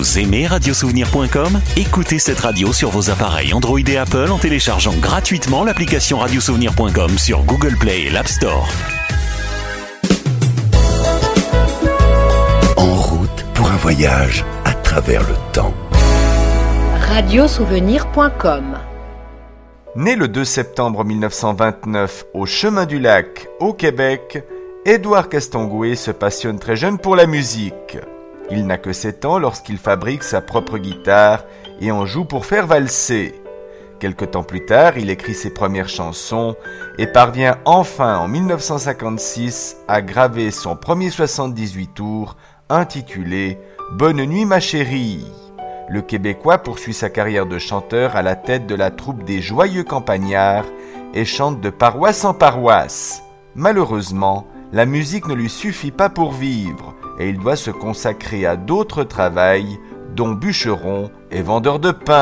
Vous aimez radiosouvenir.com ? Écoutez cette radio sur vos appareils Android et Apple en téléchargeant gratuitement l'application radiosouvenir.com sur Google Play et l'App Store. En route pour un voyage à travers le temps. radiosouvenir.com. Né le 2 septembre 1929 au Chemin du Lac, au Québec, Édouard Castonguay se passionne très jeune pour la musique. Il n'a que 7 ans lorsqu'il fabrique sa propre guitare et en joue pour faire valser. Quelque temps plus tard, il écrit ses premières chansons et parvient enfin en 1956 à graver son premier 78 tours intitulé « Bonne nuit ma chérie ». Le Québécois poursuit sa carrière de chanteur à la tête de la troupe des Joyeux Campagnards et chante de paroisse en paroisse. Malheureusement, la musique ne lui suffit pas pour vivre et il doit se consacrer à d'autres travails, dont bûcheron et vendeur de pain.